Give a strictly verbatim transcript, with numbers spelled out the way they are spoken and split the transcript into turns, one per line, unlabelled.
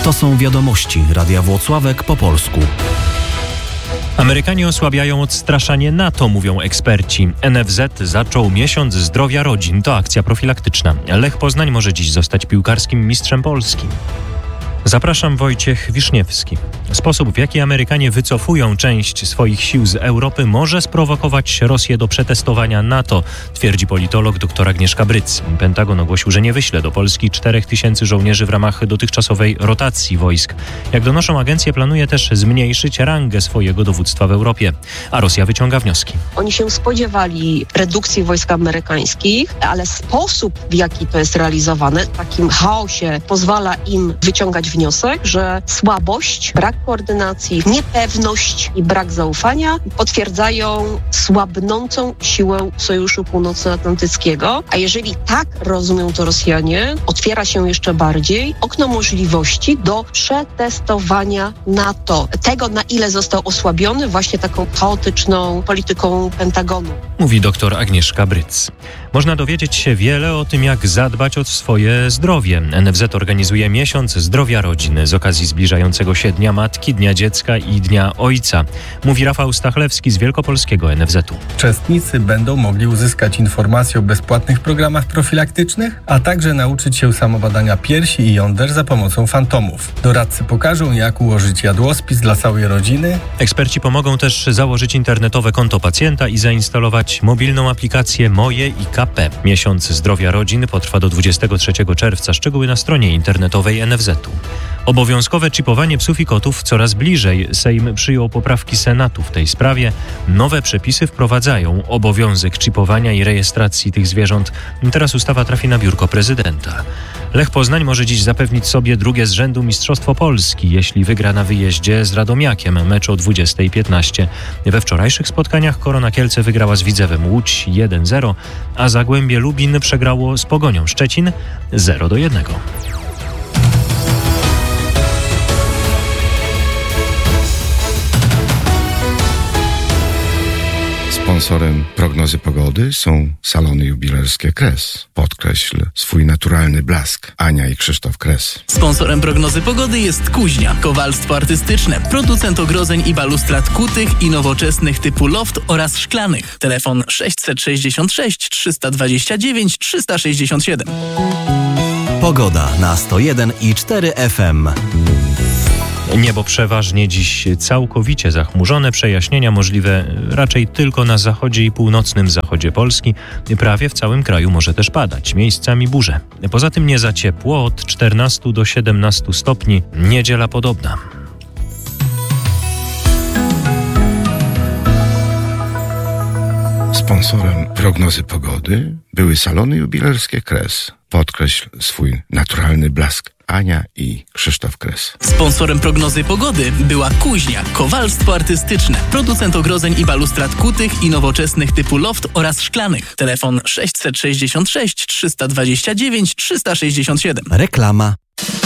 To są wiadomości Radia Włocławek po polsku.
Amerykanie osłabiają odstraszanie NATO, mówią eksperci. N F Z zaczął miesiąc zdrowia rodzin. To akcja profilaktyczna. Lech Poznań może dziś zostać piłkarskim mistrzem Polski. Zapraszam, Wojciech Wiszniewski. Sposób, w jaki Amerykanie wycofują część swoich sił z Europy, może sprowokować Rosję do przetestowania NATO, twierdzi politolog dr Agnieszka Bryc. Pentagon ogłosił, że nie wyśle do Polski czterech tysięcy żołnierzy w ramach dotychczasowej rotacji wojsk. Jak donoszą agencje, planuje też zmniejszyć rangę swojego dowództwa w Europie. A Rosja wyciąga wnioski.
Oni się spodziewali redukcji wojsk amerykańskich, ale sposób, w jaki to jest realizowane, w takim chaosie, pozwala im wyciągać wniosek, że słabość, brak koordynacji, niepewność i brak zaufania potwierdzają słabnącą siłę Sojuszu Północnoatlantyckiego. A jeżeli tak rozumieją to Rosjanie, otwiera się jeszcze bardziej okno możliwości do przetestowania NATO. Tego, na ile został osłabiony właśnie taką chaotyczną polityką Pentagonu.
Mówi dr Agnieszka Bryc. Można dowiedzieć się wiele o tym, jak zadbać o swoje zdrowie. N F Z organizuje miesiąc zdrowia rodziny z okazji zbliżającego się Dnia Matki, Dnia Dziecka i Dnia Ojca. Mówi Rafał Stachlewski z Wielkopolskiego N F Z-u.
Uczestnicy będą mogli uzyskać informacje o bezpłatnych programach profilaktycznych, a także nauczyć się samobadania piersi i jąder za pomocą fantomów. Doradcy pokażą, jak ułożyć jadłospis dla całej rodziny.
Eksperci pomogą też założyć internetowe konto pacjenta i zainstalować mobilną aplikację Moje i K P. Miesiąc zdrowia rodzin potrwa do dwudziestego trzeciego czerwca. Szczegóły na stronie internetowej N F Z-u. Obowiązkowe czipowanie psów i kotów coraz bliżej. Sejm przyjął poprawki Senatu w tej sprawie. Nowe przepisy wprowadzają obowiązek czipowania i rejestracji tych zwierząt. Teraz ustawa trafi na biurko prezydenta. Lech Poznań może dziś zapewnić sobie drugie z rzędu Mistrzostwo Polski, jeśli wygra na wyjeździe z Radomiakiem, mecz o dwudziestej piętnaście. We wczorajszych spotkaniach Korona Kielce wygrała z Widzewem Łódź jeden zero, a Zagłębie Lubin przegrało z Pogonią Szczecin zero do jednego.
Sponsorem prognozy pogody są salony jubilerskie Kres. Podkreśl swój naturalny blask. Ania i Krzysztof Kres.
Sponsorem prognozy pogody jest Kuźnia, kowalstwo artystyczne, producent ogrodzeń i balustrad kutych i nowoczesnych typu loft oraz szklanych. Telefon sześćset sześćdziesiąt sześć trzysta dwadzieścia dziewięć trzysta sześćdziesiąt siedem.
Pogoda na sto jeden i cztery F M.
Niebo przeważnie dziś całkowicie zachmurzone, przejaśnienia możliwe raczej tylko na zachodzie i północnym zachodzie Polski. Prawie w całym kraju może też padać, miejscami burze. Poza tym nie za ciepło, od czternastu do siedemnastu stopni. Niedziela podobna.
Sponsorem prognozy pogody były salony jubilerskie Kres. Podkreśl swój naturalny blask. Ania i Krzysztof Kres.
Sponsorem prognozy pogody była Kuźnia, kowalstwo artystyczne, producent ogrodzeń i balustrad kutych i nowoczesnych typu loft oraz szklanych. Telefon sześćset sześćdziesiąt sześć trzysta dwadzieścia dziewięć trzysta sześćdziesiąt siedem.
Reklama.